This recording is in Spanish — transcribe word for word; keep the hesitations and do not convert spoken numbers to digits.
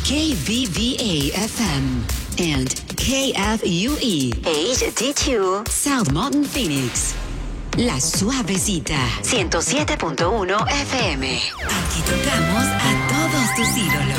K V V A F M and K F U E H D two South Mountain Phoenix. La Suavecita ciento siete punto uno F M. Aquí tocamos a todos tus ídolos.